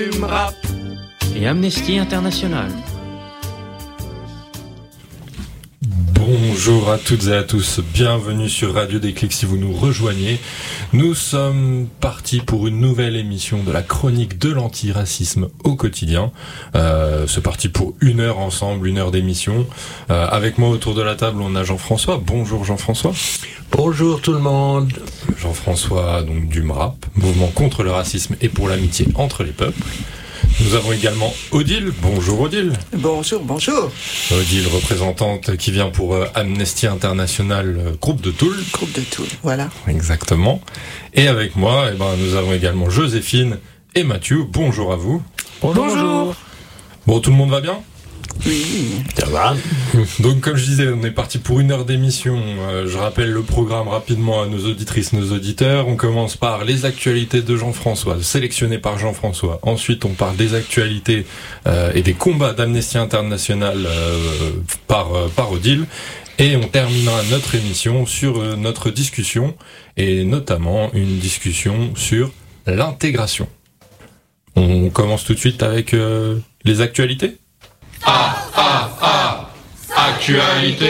Et Amnesty International. Bonjour à toutes et à tous, bienvenue sur Radio Déclic si vous nous rejoignez. Nous sommes partis pour une nouvelle émission de la chronique de l'antiracisme au quotidien. C'est parti pour 1 heure ensemble, 1 heure d'émission. Avec moi autour de la table, on a Jean-François. Bonjour Jean-François. Bonjour tout le monde. Jean-François donc du MRAP, Mouvement contre le racisme et pour l'amitié entre les peuples. Nous avons également Odile. Bonjour Odile. Bonjour. Odile, représentante qui vient pour Amnesty International, groupe de Toul. Groupe de Toul, voilà. Exactement. Et avec moi, nous avons également Joséphine et Mathieu. Bonjour à vous. Bonjour. Bon, tout le monde va bien ? Oui. Ça va ? Donc, comme je disais, on est parti pour 1 heure d'émission. Je rappelle le programme rapidement à nos auditrices, nos auditeurs. On commence par les actualités de Jean-François, sélectionnées par Jean-François. Ensuite, on parle des actualités et des combats d'Amnesty International par Odile. Et on terminera notre émission sur notre discussion, et notamment une discussion sur l'intégration. On commence tout de suite avec les actualités. Actualité.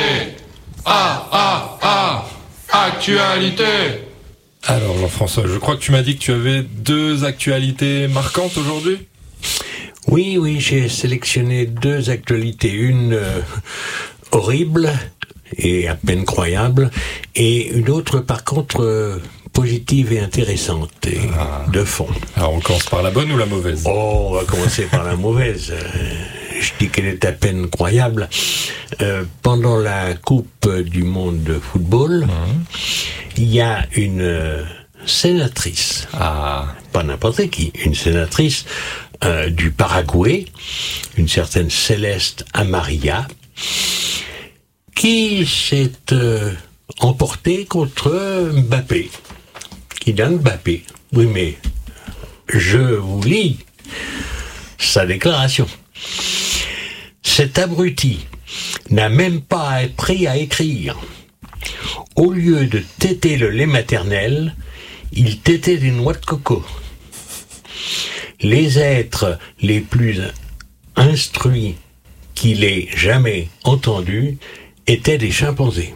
Actualité. Alors Jean-François, je crois que tu m'as dit que tu avais 2 actualités marquantes aujourd'hui. Oui, j'ai sélectionné 2 actualités. Une horrible et à peine croyable, et une autre par contre positive et intéressante, et de fond. Alors on commence par la bonne ou la mauvaise ? Oh, on va commencer par la mauvaise. Je dis qu'elle est à peine croyable. Pendant la Coupe du Monde de football, il y a une sénatrice, pas n'importe qui, une sénatrice du Paraguay, une certaine Céleste Amaria, qui s'est emportée contre Mbappé. Kylian Mbappé. Oui, mais je vous lis sa déclaration. Cet abruti n'a même pas appris à écrire. Au lieu de téter le lait maternel, il tétait des noix de coco. Les êtres les plus instruits qu'il ait jamais entendus étaient des chimpanzés.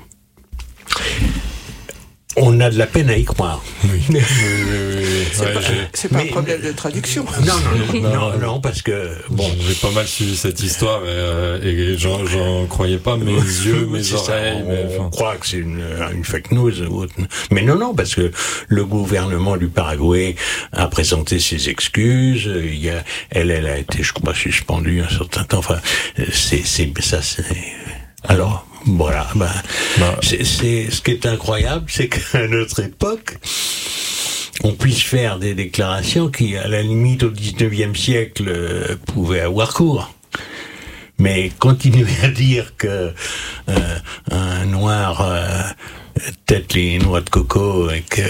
On a de la peine à y croire. Oui. C'est pas un problème de traduction. Non, parce que bon, j'ai pas mal suivi cette histoire et j'en croyais pas mes yeux, mes oreilles. On croit que c'est une fake news. Mais non, parce que le gouvernement du Paraguay a présenté ses excuses. Elle a été, je crois, suspendue un certain temps. Enfin, c'est. Alors. Voilà, c'est ce qui est incroyable, c'est qu'à notre époque, on puisse faire des déclarations qui, à la limite, au 19e siècle, pouvaient avoir cours. Mais continuer à dire que un noir tête les noix de coco et que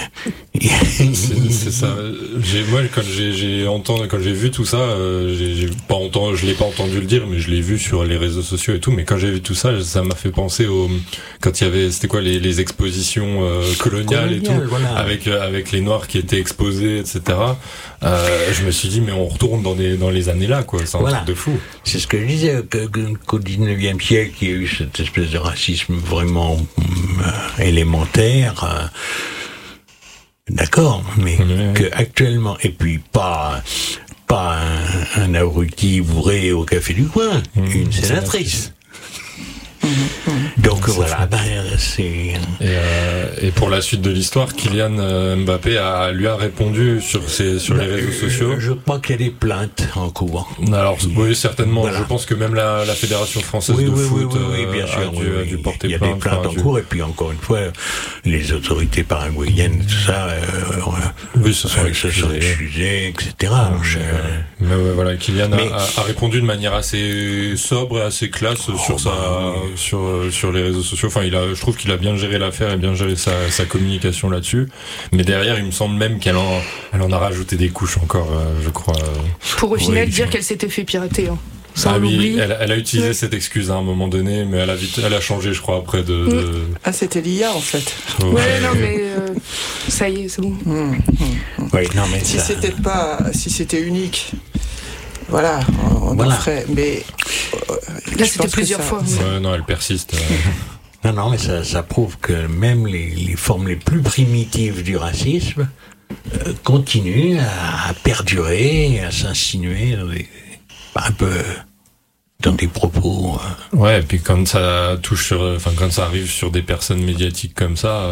c'est ça. Moi quand j'ai vu tout ça, je l'ai pas entendu le dire, mais je l'ai vu sur les réseaux sociaux et tout. Mais quand j'ai vu tout ça, ça m'a fait penser quand il y avait, c'était quoi, les expositions coloniales et tout, voilà. avec les noirs qui étaient exposés, etc. Je me suis dit, mais on retourne dans les années là, quoi. C'est un truc de fou. C'est ce que je disais, qu'au 19e siècle, il y a eu cette espèce de racisme vraiment élémentaire. D'accord, mais que actuellement, et puis pas un abruti bourré au café du coin, une sénatrice. Donc voilà, c'est... Et pour la suite de l'histoire, Kylian Mbappé lui a répondu sur les réseaux sociaux. Je crois qu'il y a des plaintes en cours. Alors oui, certainement. Voilà. Je pense que même la Fédération française de foot bien sûr, a dû porter plainte. Il y a des plaintes en cours, et puis encore une fois, les autorités paraguayennes, tout ça, se sont excusées, etc. Mais voilà, Kylian a répondu de manière assez sobre et assez classe sur les réseaux sociaux. Enfin, je trouve qu'il a bien géré l'affaire et bien géré sa communication là-dessus. Mais derrière, il me semble même qu'elle en a rajouté des couches encore, je crois. Pour au final dire qu'elle s'était fait pirater. Ça, on l'oublie. Elle a utilisé cette excuse à un moment donné, mais elle a changé, je crois, après de... Ah, c'était l'IA, en fait. Ouais, non, mais ça y est, c'est bon. Oui, non, mais si c'était unique, voilà, on en ferait. Mais là, c'était plusieurs fois. Ouais, non, elle persiste. Non, mais ça prouve que même les formes les plus primitives du racisme continuent à perdurer, à s'insinuer un peu dans des propos. Ouais, et puis quand ça quand ça arrive sur des personnes médiatiques comme ça,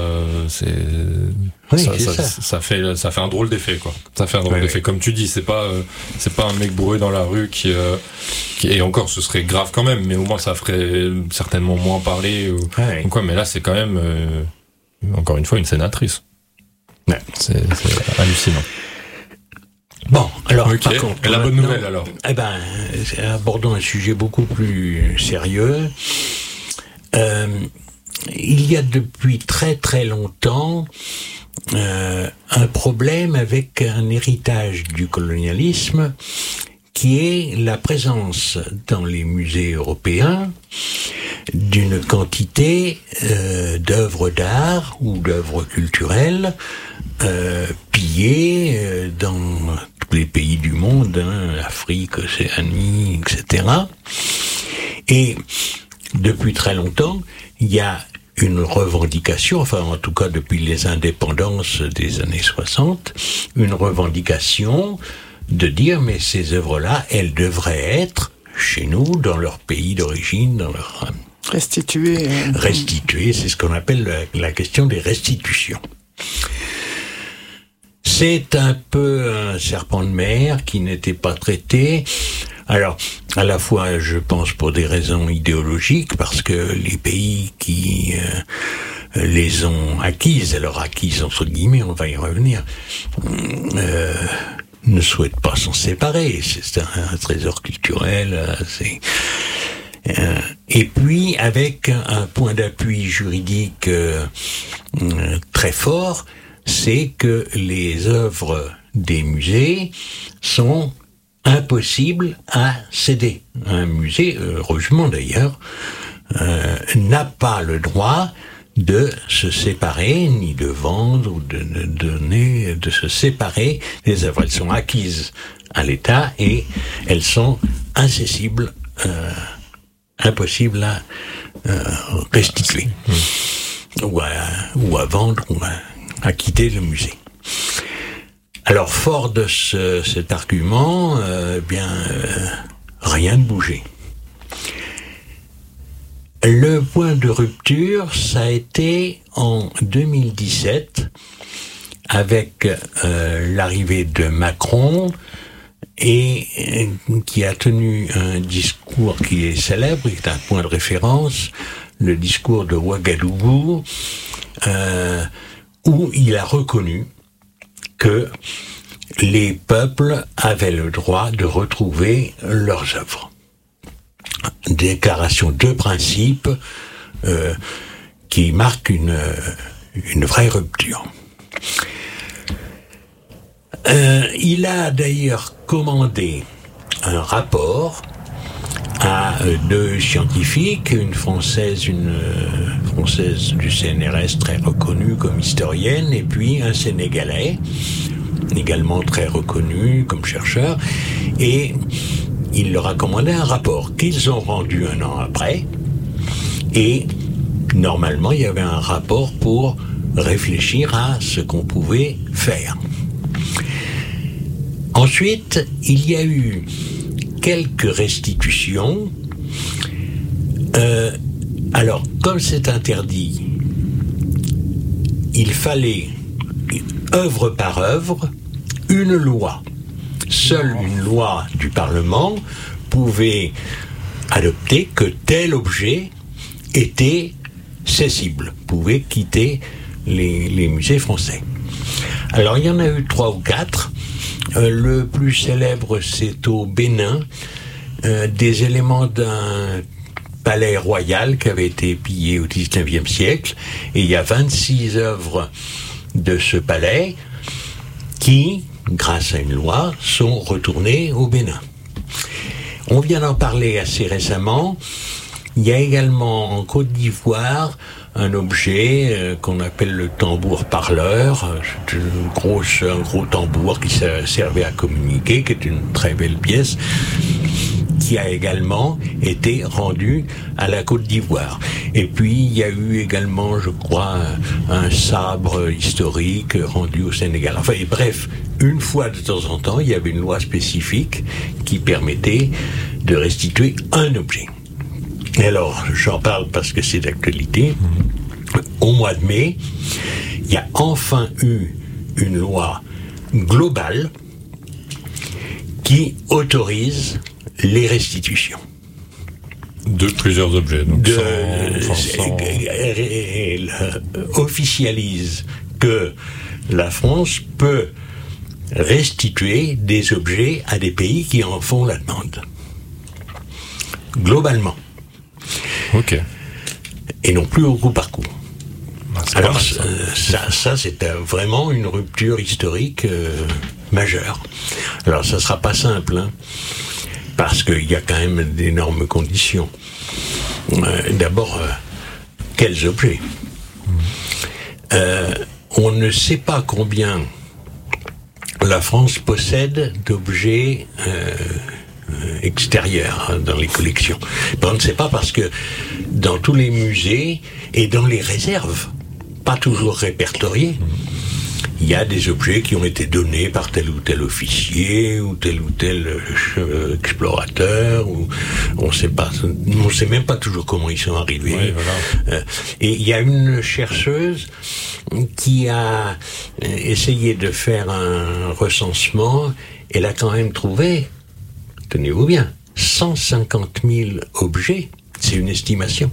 ça fait un drôle d'effet, quoi. Ça fait un drôle d'effet. Comme tu dis, c'est pas un mec bourré dans la rue qui et encore, ce serait grave quand même, mais au moins ça ferait certainement moins parler ou quoi. Mais là, c'est quand même encore une fois une sénatrice. Ouais. C'est hallucinant. Bon, alors, okay. Par contre... Et la bonne nouvelle, alors? Abordons un sujet beaucoup plus sérieux. Il y a depuis très très longtemps un problème avec un héritage du colonialisme qui est la présence dans les musées européens d'une quantité d'œuvres d'art ou d'œuvres culturelles pillées dans tous les pays du monde, Afrique, Océanie, etc. Et depuis très longtemps, il y a une revendication, enfin en tout cas depuis les indépendances des années 60, une revendication de dire mais ces œuvres-là, elles devraient être chez nous, dans leur pays d'origine, dans leur... Restituées, c'est ce qu'on appelle la question des restitutions. C'est un peu un serpent de mer qui n'était pas traité. Alors, à la fois, je pense pour des raisons idéologiques, parce que les pays qui les ont acquises, alors acquises entre guillemets, on va y revenir, ne souhaitent pas s'en séparer. C'est un trésor culturel. Et puis, avec un point d'appui juridique très fort, c'est que les œuvres des musées sont impossibles à céder. Un musée, heureusement d'ailleurs, n'a pas le droit de se séparer, ni de vendre ou de donner, de se séparer des œuvres. Elles sont acquises à l'État et elles sont incessibles, impossibles à restituer ou à vendre ou à quitter le musée. Alors, fort de cet argument, rien ne bougeait. Le point de rupture, ça a été en 2017, avec l'arrivée de Macron, et qui a tenu un discours qui est célèbre, qui est un point de référence, le discours de Ouagadougou, où il a reconnu que les peuples avaient le droit de retrouver leurs œuvres. Déclaration de principe qui marque une vraie rupture. Il a d'ailleurs commandé un rapport à deux scientifiques, une française du CNRS très reconnue comme historienne, et puis un Sénégalais, également très reconnu comme chercheur, et il leur a commandé un rapport qu'ils ont rendu 1 an après, et normalement il y avait un rapport pour réfléchir à ce qu'on pouvait faire. Ensuite, il y a eu quelques restitutions. Alors, comme c'est interdit, il fallait, œuvre par œuvre, une loi. Seule une loi du Parlement pouvait adopter que tel objet était cessible, pouvait quitter les musées français. Alors, il y en a eu 3 ou 4. Le plus célèbre, c'est au Bénin, des éléments d'un palais royal qui avait été pillé au XIXe siècle, et il y a 26 œuvres de ce palais qui, grâce à une loi, sont retournées au Bénin. On vient d'en parler assez récemment. Il y a également en Côte d'Ivoire un objet qu'on appelle le tambour parleur. C'est un gros tambour qui servait à communiquer, qui est une très belle pièce, qui a également été rendu à la Côte d'Ivoire. Et puis, il y a eu également, je crois, un sabre historique rendu au Sénégal. Enfin, bref, une fois de temps en temps, il y avait une loi spécifique qui permettait de restituer un objet. Et alors, j'en parle parce que c'est d'actualité. Au mois de mai, il y a enfin eu une loi globale qui autorise les restitutions. De plusieurs objets. Donc officialise que la France peut restituer des objets à des pays qui en font la demande. Globalement. Ok. Et non plus au coup par coup. Alors mal, ça c'est vraiment une rupture historique majeure. Alors ça sera pas simple, hein, parce qu'il y a quand même d'énormes conditions. D'abord, quels objets ? On ne sait pas combien la France possède d'objets extérieurs dans les collections. Mais on ne sait pas parce que dans tous les musées et dans les réserves, pas toujours répertoriés, il y a des objets qui ont été donnés par tel ou tel officier ou tel explorateur, ou on sait même pas toujours comment ils sont arrivés. Oui, voilà. Et il y a une chercheuse qui a essayé de faire un recensement. Elle a quand même trouvé, tenez-vous bien, 150 000 objets, c'est une estimation,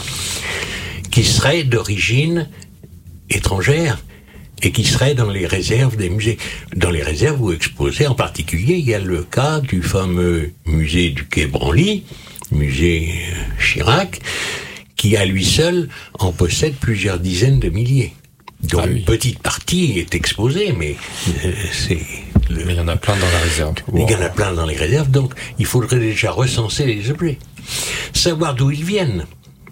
qui seraient d'origine étrangère et qui seraient dans les réserves des musées. Dans les réserves où exposés, en particulier, il y a le cas du fameux musée du Quai Branly, musée Chirac, qui à lui seul en possède plusieurs dizaines de milliers. Donc une petite partie est exposée, mais c'est... Mais il y en a plein dans la réserve. Il y en a plein dans les réserves, donc il faudrait déjà recenser les objets. Savoir d'où ils viennent.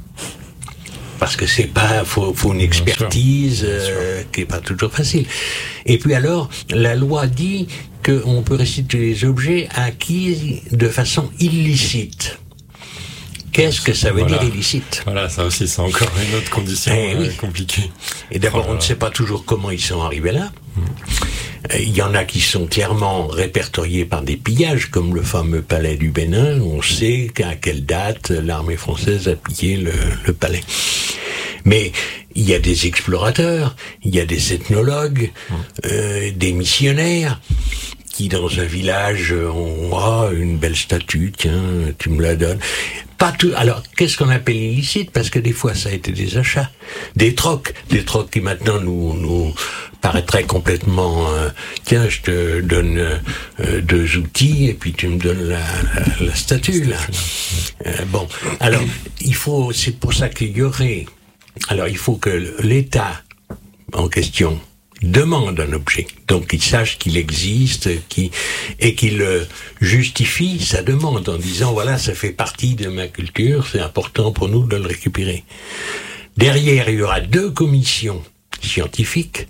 Parce que faut une expertise qui est pas toujours facile. Et puis alors, la loi dit qu'on peut restituer les objets acquis de façon illicite. Qu'est-ce que ça veut dire illicite ? Voilà, ça aussi, c'est encore une autre condition compliquée. Et d'abord, on ne sait pas toujours comment ils sont arrivés là. Il y en a qui sont clairement répertoriés par des pillages, comme le fameux palais du Bénin. On sait à quelle date l'armée française a pillé le palais. Mais il y a des explorateurs, il y a des ethnologues, des missionnaires, qui dans un village ont une belle statue, tiens, tu me la donnes. Pas tout. Alors, qu'est-ce qu'on appelle illicite ? Parce que des fois, ça a été des achats, des trocs qui maintenant nous paraîtraient complètement. Tiens, je te donne 2 outils et puis tu me donnes la statue là. Bon, alors c'est pour ça qu'il y aurait. Alors, il faut que l'État en question demande un objet, donc qu'il sache qu'il existe, et qu'il justifie sa demande en disant voilà, ça fait partie de ma culture, c'est important pour nous de le récupérer. Derrière, il y aura 2 commissions scientifiques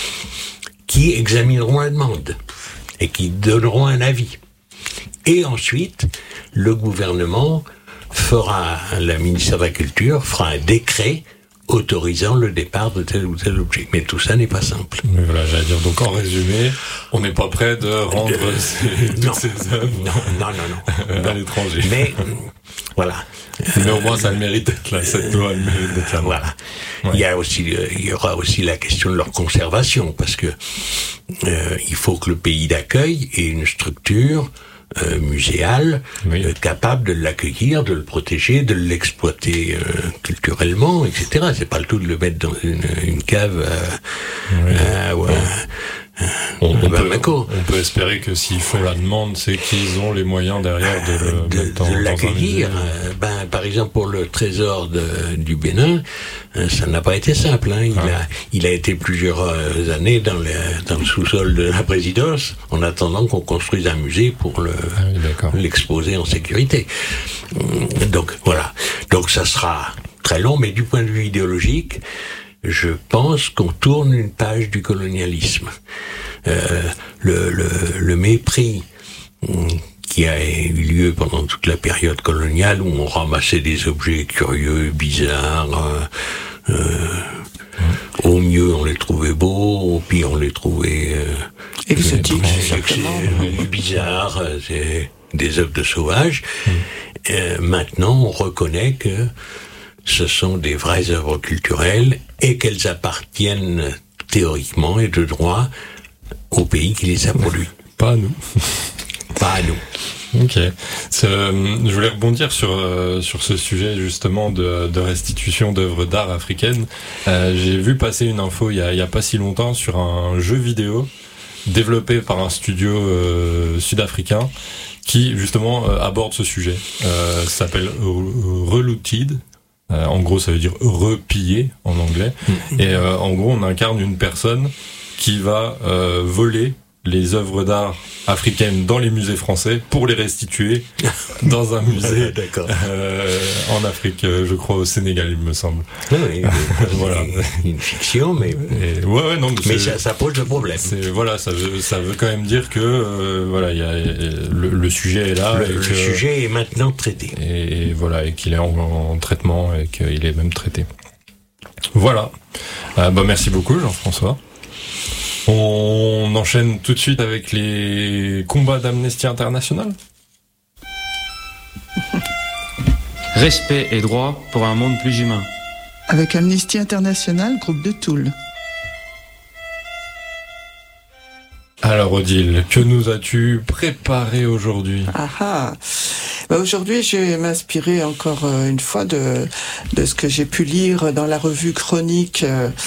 qui examineront la demande et qui donneront un avis. Et ensuite, le gouvernement le ministère de la Culture fera un décret autorisant le départ de tel ou tel objet. Mais tout ça n'est pas simple. Mais voilà, j'allais dire, donc en résumé, on n'est pas prêt de rendre toutes ces œuvres non. à l'étranger. Mais, voilà. Mais au moins, ça le mérite d'être là, cette loi, elle mérite d'être là. Voilà. Ouais. Il y aura aussi la question de leur conservation, parce que il faut que le pays d'accueil ait une structure muséale, capable de l'accueillir, de le protéger, de l'exploiter culturellement, etc. C'est pas le tout de le mettre dans une cave On peut espérer que s'ils font la demande, c'est qu'ils ont les moyens derrière de l'accueillir. Par exemple, pour le trésor du Bénin, ça n'a pas été simple. Il a été plusieurs années dans le sous-sol de la présidence, en attendant qu'on construise un musée pour l'exposer en sécurité. Donc voilà. Donc ça sera très long, mais du point de vue idéologique, je pense qu'on tourne une page du colonialisme. Le mépris qui a eu lieu pendant toute la période coloniale, où on ramassait des objets curieux, bizarres, au mieux on les trouvait beaux, au pire on les trouvait exotiques, bizarres, des œuvres de sauvages. Maintenant on reconnaît que ce sont des vraies œuvres culturelles et qu'elles appartiennent théoriquement et de droit au pays qui les a produits. Pas à nous. Pas à nous. Ok. Je voulais rebondir sur ce sujet justement de restitution d'œuvres d'art africaines. J'ai vu passer une info il y a pas si longtemps sur un jeu vidéo développé par un studio sud-africain qui justement aborde ce sujet. Ça s'appelle Relooted. En gros, ça veut dire repiller en anglais. Et en gros, on incarne une personne qui va voler les œuvres d'art africaines dans les musées français pour les restituer dans un musée en Afrique, je crois au Sénégal, il me semble. Oui, voilà. Une fiction, mais ça pose le problème. Ça veut quand même dire que le sujet est là. Le sujet est maintenant traité. Et voilà, et qu'il est en traitement et qu'il est même traité. Voilà. Merci beaucoup, Jean-François. On enchaîne tout de suite avec les combats d'Amnesty International. Respect et droit pour un monde plus humain. Avec Amnesty International, groupe de Toul. Alors Odile, que nous as-tu préparé aujourd'hui ? Aujourd'hui, je vais m'inspirer encore une fois de ce que j'ai pu lire dans la revue Chronique,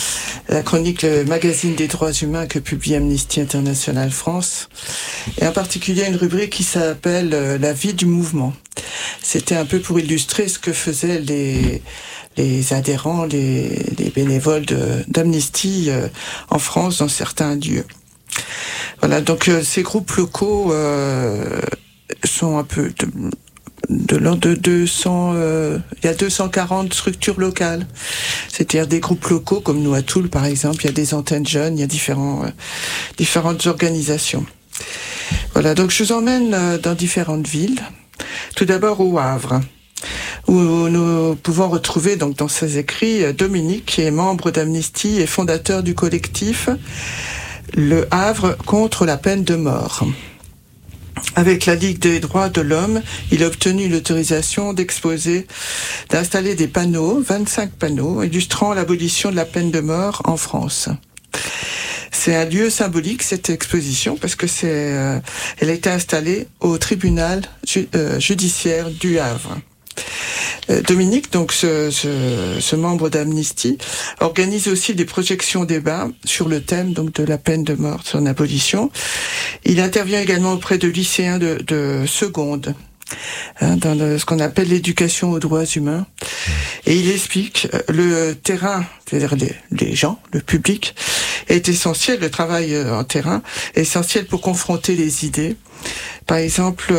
le magazine des droits humains que publie Amnesty International France, et en particulier une rubrique qui s'appelle La vie du mouvement. C'était un peu pour illustrer ce que faisaient les adhérents, les bénévoles d'Amnesty en France dans certains lieux. Voilà, donc ces groupes locaux sont un peu de l'ordre de 200, il y a 240 structures locales, c'est-à-dire des groupes locaux comme nous à Toul par exemple, il y a des antennes jeunes, il y a différentes organisations. Voilà, donc je vous emmène dans différentes villes. Tout d'abord au Havre, où nous pouvons retrouver donc dans ses écrits Dominique, qui est membre d'Amnesty et fondateur du collectif Le Havre contre la peine de mort. Avec la Ligue des droits de l'homme, il a obtenu l'autorisation d'installer des panneaux, 25 panneaux, illustrant l'abolition de la peine de mort en France. C'est un lieu symbolique, cette exposition, parce que elle a été installée au tribunal judiciaire du Havre. Dominique, donc ce membre d'Amnesty, organise aussi des projections débats sur le thème donc de la peine de mort, son abolition. Il intervient également auprès de lycéens de seconde, dans ce qu'on appelle l'éducation aux droits humains. Et il explique le terrain, c'est-à-dire les gens, le public, est essentiel, le travail en terrain est essentiel pour confronter les idées. Par exemple,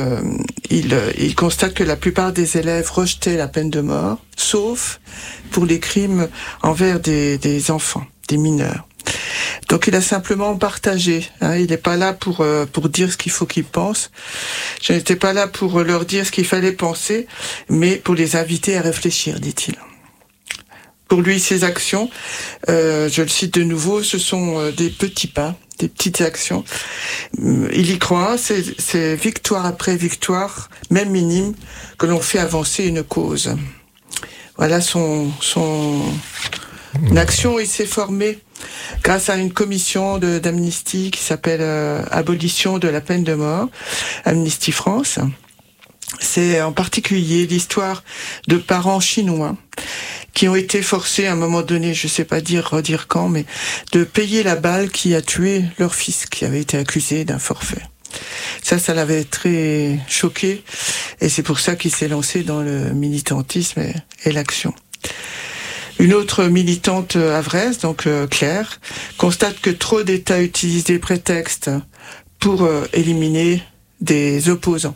il constate que la plupart des élèves rejetaient la peine de mort, sauf pour les crimes envers des enfants, des mineurs. Donc il a simplement partagé. Il n'est pas là pour dire ce qu'il faut qu'ils pensent. Je n'étais pas là pour leur dire ce qu'il fallait penser, mais pour les inviter à réfléchir, dit-il. Pour lui, ces actions, je le cite de nouveau, ce sont des petits pas, des petites actions. Il y croit, c'est victoire après victoire, même minime, que l'on fait avancer une cause. Voilà son action. Il s'est formé grâce à une commission d'Amnesty qui s'appelle Abolition de la peine de mort, Amnesty France. C'est en particulier l'histoire de parents chinois qui ont été forcés à un moment donné, je sais pas redire quand, mais de payer la balle qui a tué leur fils, qui avait été accusé d'un forfait. Ça l'avait très choqué, et c'est pour ça qu'il s'est lancé dans le militantisme et l'action. Une autre militante havraise, donc Claire, constate que trop d'États utilisent des prétextes pour éliminer des opposants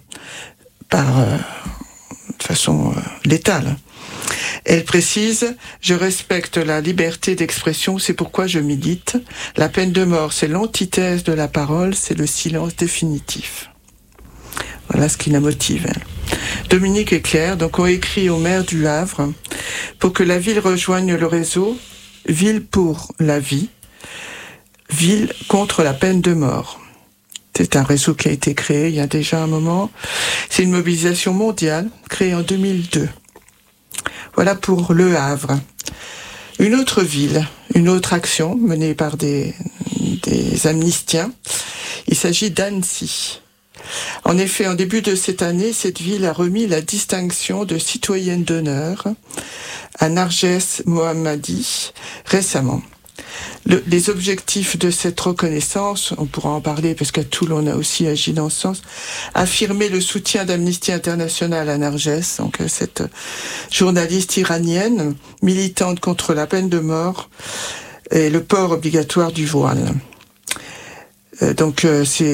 de façon létale. Elle précise « Je respecte la liberté d'expression, c'est pourquoi je milite. La peine de mort, c'est l'antithèse de la parole, c'est le silence définitif. » Voilà ce qui la motive, elle. Dominique et Claire donc, ont écrit au maire du Havre pour que la ville rejoigne le réseau « Ville pour la vie, ville contre la peine de mort ». C'est un réseau qui a été créé il y a déjà un moment. C'est une mobilisation mondiale créée en 2002. Voilà pour Le Havre. Une autre ville, une autre action menée par des amnistiens. Il s'agit d'Annecy. En effet, en début de cette année, cette ville a remis la distinction de citoyenne d'honneur à Narges Mohammadi récemment. Les objectifs de cette reconnaissance, on pourra en parler parce qu'à Toul on a aussi agi dans ce sens, affirmer le soutien d'Amnesty International à Narges, donc cette journaliste iranienne militante contre la peine de mort et le port obligatoire du voile. Donc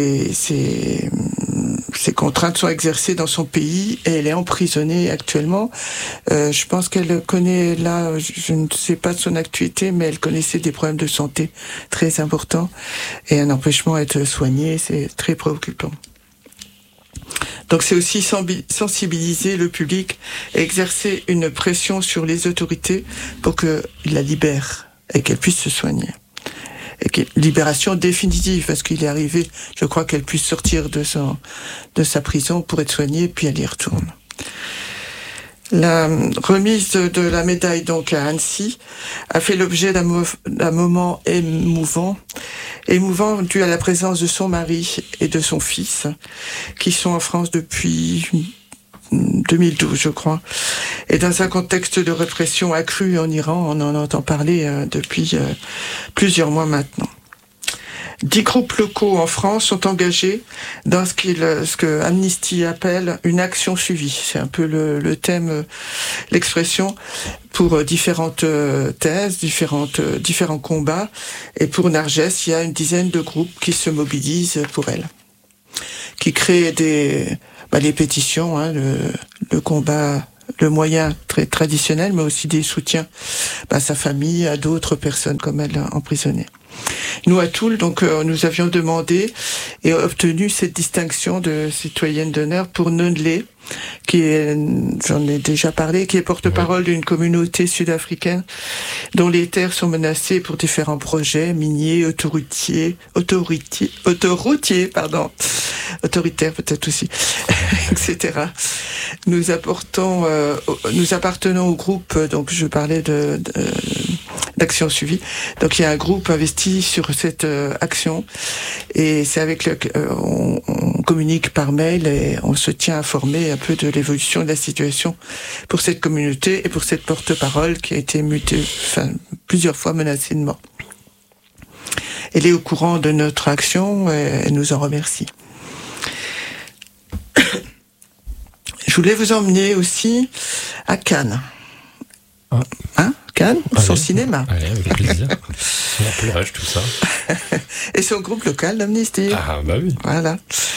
ces contraintes sont exercées dans son pays et elle est emprisonnée actuellement. Je pense qu'elle connaît, là, je ne sais pas de son actualité, mais elle connaissait des problèmes de santé très importants et un empêchement à être soignée, c'est très préoccupant. Donc c'est aussi sensibiliser le public et exercer une pression sur les autorités pour qu'ils la libèrent et qu'elle puisse se soigner. Et libération définitive, parce qu'il est arrivé, je crois, qu'elle puisse sortir de sa prison pour être soignée, puis elle y retourne. La remise de la médaille donc à Annecy a fait l'objet d'un moment émouvant dû à la présence de son mari et de son fils, qui sont en France depuis 2012, je crois. Et dans un contexte de répression accrue en Iran, on en entend parler depuis plusieurs mois maintenant. 10 groupes locaux en France sont engagés dans ce que Amnesty appelle une action suivie. C'est un peu le thème, l'expression pour différentes thèses, différents combats. Et pour Narges, il y a une dizaine de groupes qui se mobilisent pour elle, qui créent les pétitions, le combat, le moyen très traditionnel, mais aussi des soutiens à sa famille, à d'autres personnes comme elle emprisonnées. Nous, à Toul, donc, nous avions demandé et obtenu cette distinction de citoyenne d'honneur pour Nonlé, qui est, j'en ai déjà parlé, qui est porte-parole d'une communauté sud-africaine dont les terres sont menacées pour différents projets miniers, autoritaires peut-être aussi, etc. Nous apportons, nous appartenons au groupe, donc je parlais d'action suivie. Donc il y a un groupe investi sur cette action et c'est avec on communique par mail et on se tient informé un peu de l'évolution de la situation pour cette communauté et pour cette porte-parole qui a été plusieurs fois menacée de mort. Elle est au courant de notre action et elle nous en remercie. Je voulais vous emmener aussi à Cannes. Cannes, son cinéma. Allez, avec plaisir. La plage, tout ça. Et son groupe local d'Amnesty. Ah, bah oui. Voilà.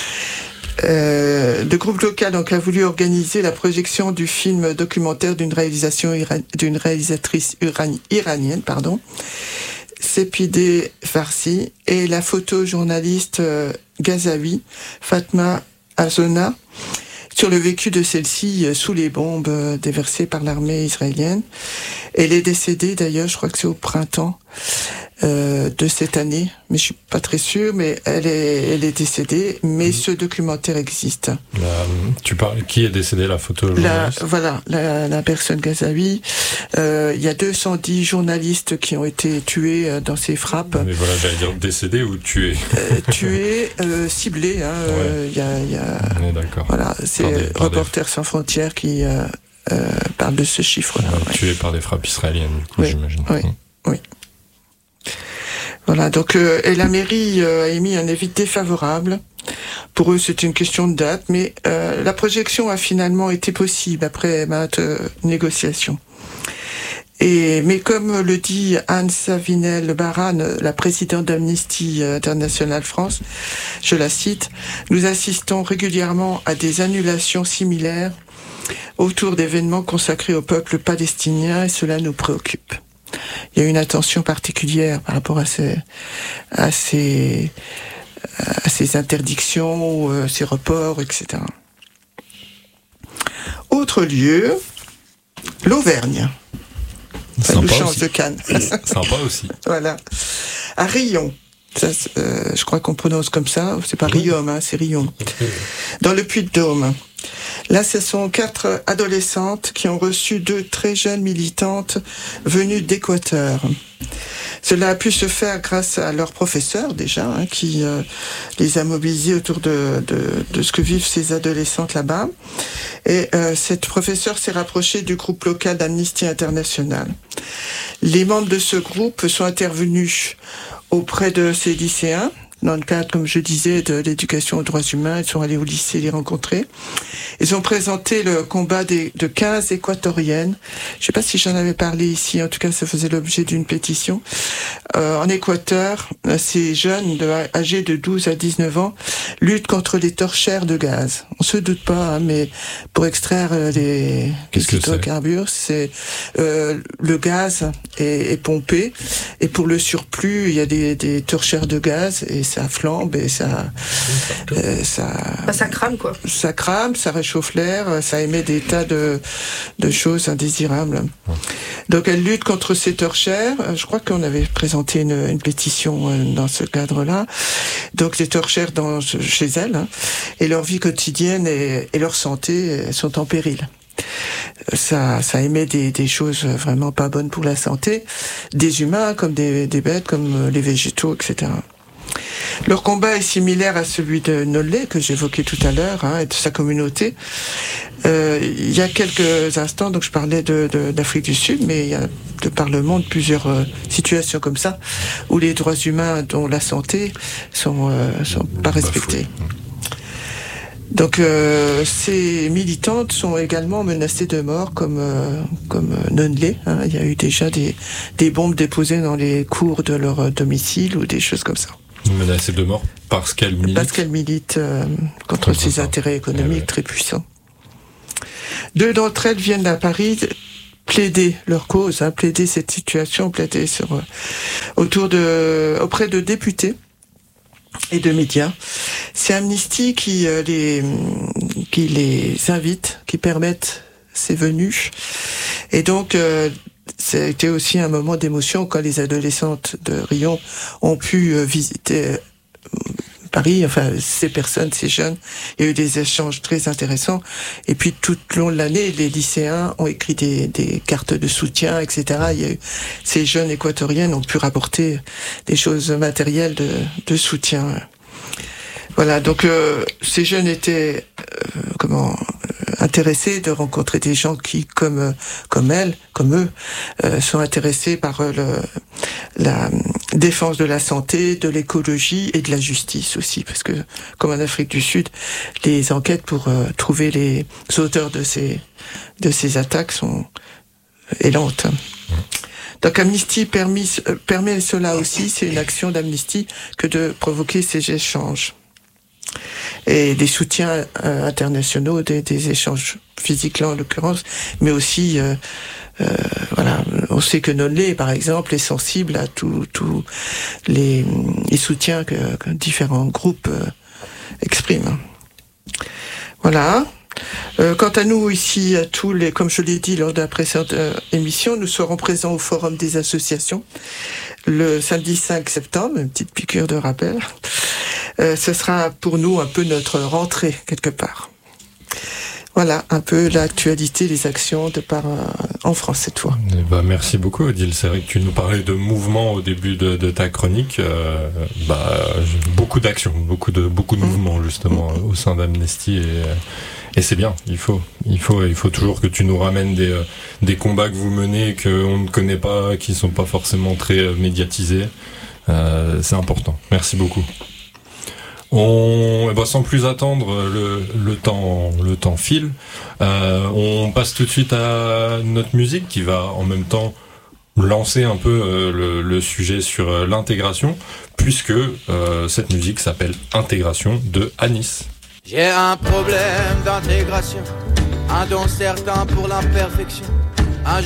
Le groupe local donc, a voulu organiser la projection du film documentaire d'une réalisatrice iranienne, Sepideh Farsi, et la photojournaliste Ghazavi Fatma Azona, sur le vécu de celle-ci sous les bombes déversées par l'armée israélienne. Elle est décédée d'ailleurs, je crois que c'est au printemps de cette année, mais je suis pas très sûre, mais elle est décédée, mais ce documentaire existe. Tu parles, qui est décédé, la photojournaliste? La personne Ghazavi. Il y a 210 journalistes qui ont été tués dans ces frappes. Mais voilà, j'allais dire décédés ou tués. Tués, ciblés. Il y a. On est d'accord. Voilà, c'est Reporters sans frontières qui parle de ce chiffre-là. Tués par des frappes israéliennes, du coup, j'imagine. Oui. Voilà, donc et la mairie a émis un avis défavorable. Pour eux, c'est une question de date, mais la projection a finalement été possible après maintes négociations. Mais comme le dit Anne Savinel-Baran, la présidente d'Amnesty International France, je la cite, « Nous assistons régulièrement à des annulations similaires autour d'événements consacrés au peuple palestinien et cela nous préoccupe. » Il y a une attention particulière par rapport à ces interdictions, ces reports, etc. Autre lieu, l'Auvergne. Sympa Champs aussi. de Cannes. Sympa aussi. Voilà. À Riom. Ça, je crois qu'on prononce comme ça. C'est pas Riom, hein, c'est Riom. Dans le Puy-de-Dôme. Là, ce sont 4 adolescentes qui ont reçu 2 très jeunes militantes venues d'Équateur. Cela a pu se faire grâce à leur professeur déjà, hein, qui les a mobilisés autour de ce que vivent ces adolescentes là-bas. Et cette professeure s'est rapprochée du groupe local d'Amnesty International. Les membres de ce groupe sont intervenus auprès de ces lycéens, dans le cadre, comme je disais, de l'éducation aux droits humains. Ils sont allés au lycée les rencontrer. Ils ont présenté le combat de 15 équatoriennes. Je ne sais pas si j'en avais parlé ici, en tout cas ça faisait l'objet d'une pétition. En Équateur, ces jeunes âgés de 12 à 19 ans luttent contre les torchères de gaz. On se doute pas, hein, mais pour extraire les hydrocarbures, c'est le gaz est pompé et pour le surplus, il y a des torchères de gaz et ça flambe et ça crame quoi. Ça crame, ça réchauffe l'air, ça émet des tas de choses indésirables. Donc elle lutte contre ces torchères. Je crois qu'on avait présenté une pétition dans ce cadre-là. Donc les torchères chez elles, hein, et leur vie quotidienne et leur santé sont en péril. Ça émet des choses vraiment pas bonnes pour la santé, des humains comme des bêtes, comme les végétaux, etc. Leur combat est similaire à celui de Nolé, que j'évoquais tout à l'heure, hein, et de sa communauté. Il y a quelques instants, donc je parlais d'Afrique du Sud, mais il y a de par le monde plusieurs situations comme ça, où les droits humains, dont la santé, sont pas respectés. Donc ces militantes sont également menacées de mort comme Nonlé. Hein. Il y a eu déjà des bombes déposées dans les cours de leur domicile ou des choses comme ça. Menacée de mort parce qu'elle milite. Parce qu'elle milite contre ses intérêts économiques très puissants. 2 d'entre elles viennent à Paris plaider leur cause, hein, plaider cette situation, plaider auprès de députés et de médias. C'est Amnesty qui les invite, qui permettent ces venues. Et donc, ça a été aussi un moment d'émotion quand les adolescentes de Riom ont pu visiter Paris, enfin ces jeunes. Il y a eu des échanges très intéressants. Et puis tout au long de l'année, les lycéens ont écrit des cartes de soutien, etc. Ces jeunes équatoriennes ont pu rapporter des choses matérielles de soutien. Voilà, donc ces jeunes étaient intéressés de rencontrer des gens qui, comme eux, sont intéressés par la défense de la santé, de l'écologie et de la justice aussi, parce que comme en Afrique du Sud, les enquêtes pour trouver les auteurs de ces attaques est lente. Donc Amnesty permet cela aussi, c'est une action d'Amnesty que de provoquer ces échanges. Et des soutiens internationaux, des échanges physiques là en l'occurrence, mais aussi voilà, on sait que Nolé par exemple est sensible à tous les soutiens que différents groupes expriment. Voilà. Quant à nous ici, à tous les, comme je l'ai dit lors de la précédente émission, nous serons présents au Forum des associations le samedi 5 septembre, une petite piqûre de rappel. Ce sera pour nous un peu notre rentrée quelque part. Voilà un peu l'actualité, les actions de par en France cette fois. Merci beaucoup Odile, c'est vrai que tu nous parlais de mouvement au début de ta chronique, beaucoup d'actions, beaucoup de mouvements justement au sein d'Amnesty et c'est bien, il faut toujours que tu nous ramènes des combats que vous menez et qu'on ne connaît pas, qui sont pas forcément très médiatisés, c'est important, merci beaucoup. Sans plus attendre, le temps file. On passe tout de suite à notre musique qui va en même temps lancer un peu le sujet sur l'intégration, puisque cette musique s'appelle Intégration de Anis. J'ai un problème d'intégration, un don certain pour l'imperfection.